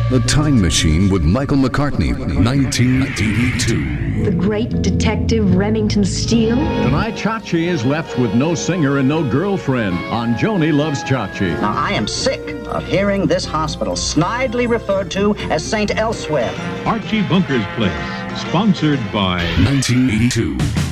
The Time Machine with Michael McCartney, 1982. The great detective Remington Steele. Tonight, Chachi is left with no singer and no girlfriend on Joni Loves Chachi. Now, I am sick of hearing this hospital snidely referred to as St. Elsewhere. Archie Bunker's Place, sponsored by 1982.